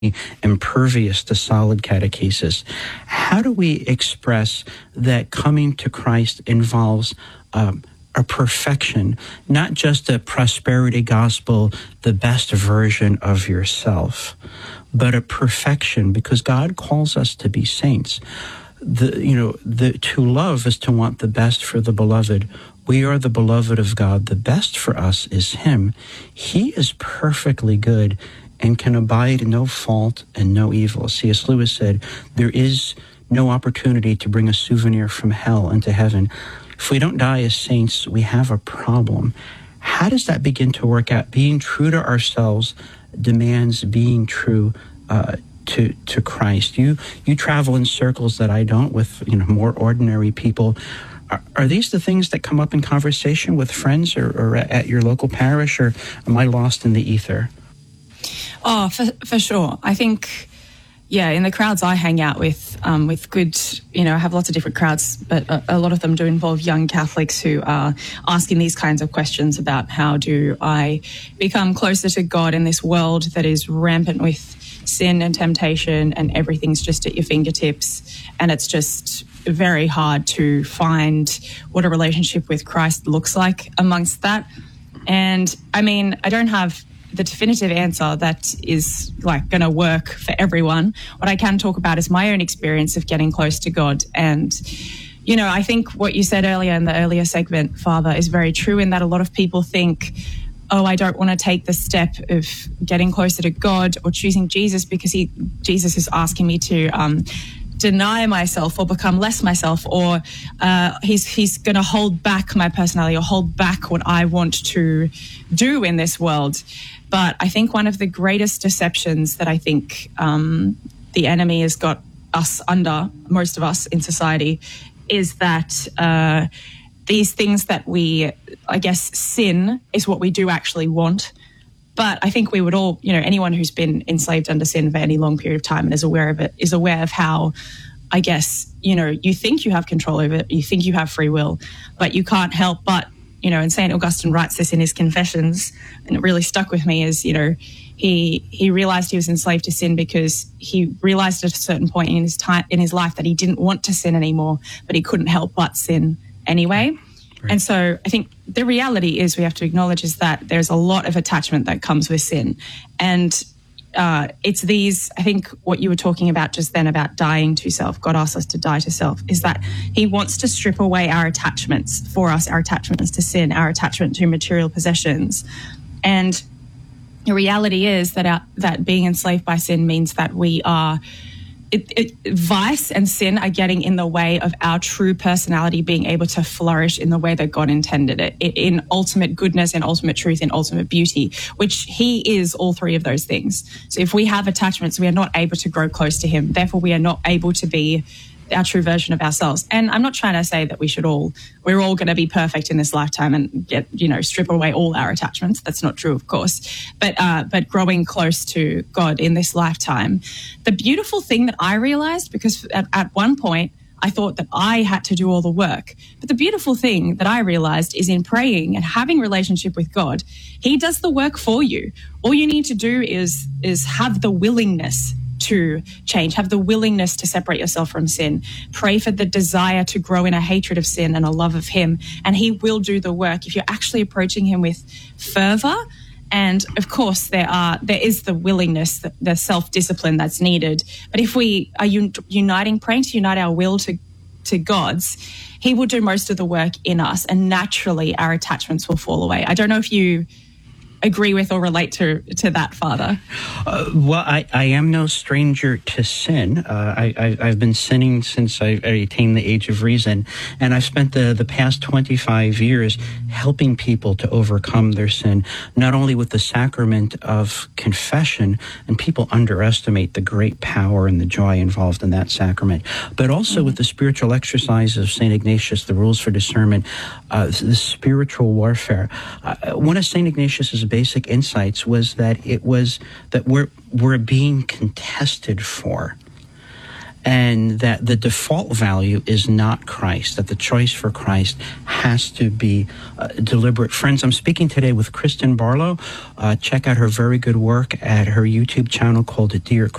impervious to solid catechesis. How do we express that coming to Christ involves a perfection, not just a prosperity gospel, the best version of yourself, but a perfection, because God calls us to be saints. To love is to want the best for the beloved. We are the beloved of God. The best for us is Him. He is perfectly good and can abide no fault and no evil. C.S. Lewis said, there is no opportunity to bring a souvenir from hell into heaven. If we don't die as saints, we have a problem. How does that begin to work out? Being true to ourselves demands being true to Christ. You travel in circles that I don't, with more ordinary people. Are these the things that come up in conversation with friends or at your local parish, or am I lost in the ether? Oh, for sure. I think, in the crowds I hang out with good, I have lots of different crowds, but a lot of them do involve young Catholics who are asking these kinds of questions about how do I become closer to God in this world that is rampant with sin and temptation, and everything's just at your fingertips, and it's just very hard to find what a relationship with Christ looks like amongst that. And I mean, I don't have the definitive answer that is going to work for everyone. What I can talk about is my own experience of getting close to God. And, I think what you said earlier in the earlier segment, Father, is very true, in that a lot of people think, oh, I don't want to take the step of getting closer to God or choosing Jesus because Jesus is asking me to deny myself or become less myself, or he's going to hold back my personality or hold back what I want to do in this world. But I think one of the greatest deceptions that I think the enemy has got us under, most of us in society, is that these things that we, sin is what we do actually want. But I think we would all, anyone who's been enslaved under sin for any long period of time and is aware of it, is aware of how, you think you have control over it, you think you have free will, but you can't help but, and St. Augustine writes this in his Confessions, and it really stuck with me, is, he realized he was enslaved to sin because he realized at a certain point in his life that he didn't want to sin anymore, but he couldn't help but sin anyway. Right. And so I think the reality is, we have to acknowledge, is that there's a lot of attachment that comes with sin. And it's these, I think what you were talking about just then about dying to self, God asks us to die to self, is that He wants to strip away our attachments for us, our attachments to sin, our attachment to material possessions. And the reality is that being enslaved by sin means that we are, vice and sin are getting in the way of our true personality being able to flourish in the way that God intended it, in ultimate goodness, in ultimate truth, in ultimate beauty, which He is all three of those things. So if we have attachments, we are not able to grow close to Him. Therefore, we are not able to be our true version of ourselves. And I'm not trying to say that we're all going to be perfect in this lifetime and get, strip away all our attachments. That's not true, of course. But growing close to God in this lifetime. The beautiful thing that I realized, because at one point I thought that I had to do all the work. But the beautiful thing that I realized is, in praying and having a relationship with God, He does the work for you. All you need to do is have the willingness to change, have the willingness to separate yourself from sin, pray for the desire to grow in a hatred of sin and a love of Him, and He will do the work if you're actually approaching Him with fervor. And of course, there is the willingness, the self-discipline that's needed. But if we are praying to unite our will to God's, He will do most of the work in us, and naturally our attachments will fall away. I don't know if you agree with or relate to that, Father. Well, I am no stranger to sin. I've been sinning since I attained the age of reason, and I've spent the past 25 years helping people to overcome their sin, not only with the sacrament of confession, and people underestimate the great power and the joy involved in that sacrament, but also with the spiritual exercises of St. Ignatius, the rules for discernment, the spiritual warfare. One of St. Ignatius's basic insights was that we're being contested for. and that the default value is not Christ, that the choice for Christ has to be deliberate. Friends, I'm speaking today with Kristen Barlow. Check out her very good work at her YouTube channel called Dear